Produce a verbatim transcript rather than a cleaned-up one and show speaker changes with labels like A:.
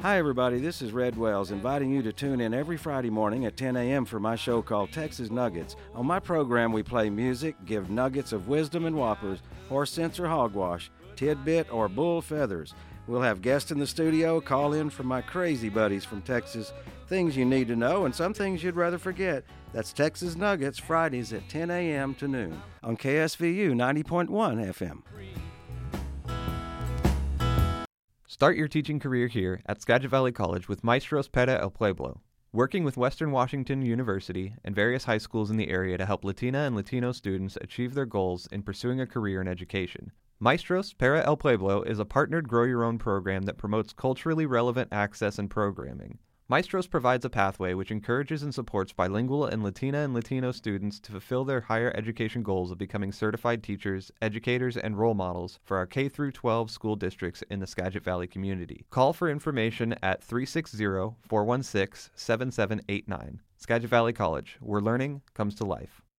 A: Hi, everybody. This is Red Wells, inviting you to tune in every Friday morning at ten a.m. for my show called Texas Nuggets. On my program, we play music, give nuggets of wisdom and whoppers, horse sense or hogwash, tidbit or bull feathers. We'll have guests in the studio, call in from my crazy buddies from Texas, things you need to know, and some things you'd rather forget. That's Texas Nuggets, Fridays at ten a.m. to noon on K S V U ninety point one F M.
B: Start your teaching career here at Skagit Valley College with Maestros Pera El Pueblo, working with Western Washington University and various high schools in the area to help Latina and Latino students achieve their goals in pursuing a career in education. Maestros Pera El Pueblo is a partnered grow-your-own program that promotes culturally relevant access and programming. Maestros provides a pathway which encourages and supports bilingual and Latina and Latino students to fulfill their higher education goals of becoming certified teachers, educators, and role models for our K through twelve school districts in the Skagit Valley community. Call for information at three six zero, four one six, seven seven eight nine. Skagit Valley College, where learning comes to life.